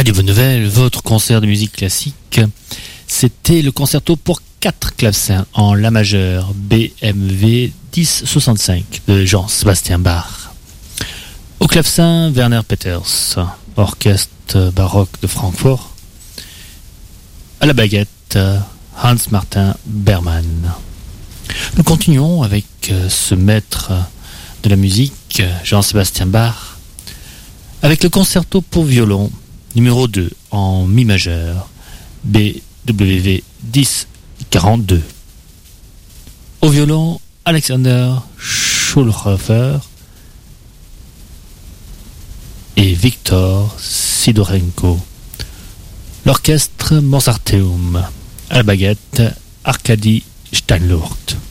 Radio Bonne Nouvelle, votre concert de musique classique, c'était le concerto pour 4 clavecins en La majeur BMV 1065 de Jean-Sébastien Bach. Au clavecin, Werner Peters, orchestre baroque de Francfort. À la baguette, Hans-Martin Berman. Nous continuons avec ce maître de la musique, Jean-Sébastien Bach, avec le concerto pour violon numéro 2 en mi majeur, BWV 1042. Au violon, Alexander Schulhofer et Victor Sidorenko. L'orchestre Mozarteum. À la baguette, Arkady Steinlourt.